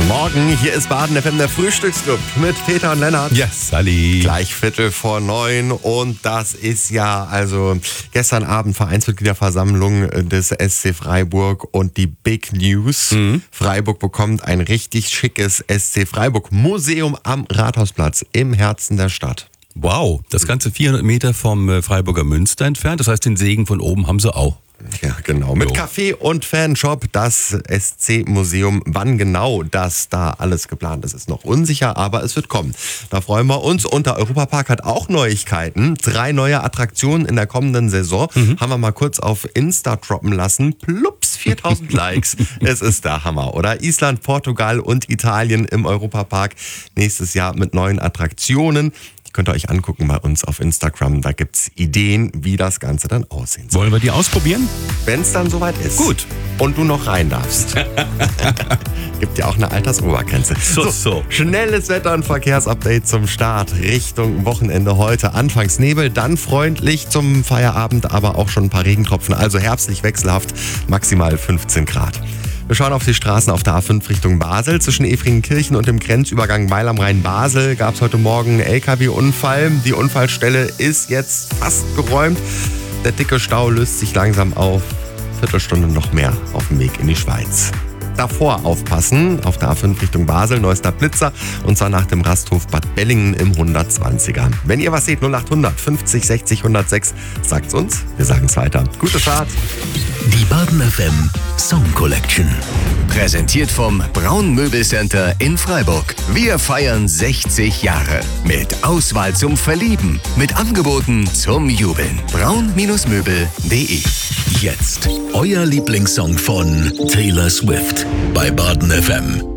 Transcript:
Morgen, hier ist Baden FM, der Frühstücksclub mit Peter und Lennart. Ja, Sally. Gleich 8:45 und das ist ja also gestern Abend Vereinsmitgliederversammlung des SC Freiburg und die Big News. Freiburg bekommt ein richtig schickes SC Freiburg Museum am Rathausplatz im Herzen der Stadt. Wow, das Ganze 400 Meter vom Freiburger Münster entfernt. Das heißt, den Segen von oben haben sie auch. Ja, genau. Mit Café und Fanshop, das SC-Museum. Wann genau das da alles geplant ist, ist noch unsicher, aber es wird kommen. Da freuen wir uns. Und der Europapark hat auch Neuigkeiten. 3 neue Attraktionen in der kommenden Saison. Haben wir mal kurz auf Insta droppen lassen. Plups, 4000 Likes. Es ist der Hammer, oder? Island, Portugal und Italien im Europapark. Nächstes Jahr mit neuen Attraktionen. Könnt ihr euch angucken bei uns auf Instagram. Da gibt's Ideen, wie das Ganze dann aussehen soll. Wollen wir die ausprobieren? Wenn es dann soweit ist. Gut. Und du noch rein darfst. Gibt ja auch eine Altersobergrenze. So. Schnelles Wetter- und Verkehrsupdate zum Start Richtung Wochenende heute. Anfangs Nebel, dann freundlich zum Feierabend, aber auch schon ein paar Regentropfen. Also herbstlich wechselhaft, maximal 15 Grad. Wir schauen auf die Straßen auf der A5 Richtung Basel. Zwischen Efringenkirchen und dem Grenzübergang Weil am Rhein-Basel gab es heute Morgen einen LKW-Unfall. Die Unfallstelle ist jetzt fast geräumt. Der dicke Stau löst sich langsam auf. Viertelstunde noch mehr auf dem Weg in die Schweiz. Davor aufpassen, auf der A5 Richtung Basel, neuester Blitzer, und zwar nach dem Rasthof Bad Bellingen im 120er. Wenn ihr was seht, 0800 50 60 106, sagt's uns, wir sagen's weiter. Gute Fahrt! Die Baden FM Song Collection. Präsentiert vom Braun Möbelcenter in Freiburg. Wir feiern 60 Jahre. Mit Auswahl zum Verlieben. Mit Angeboten zum Jubeln. braun-möbel.de. Jetzt euer Lieblingssong von Taylor Swift bei Baden FM.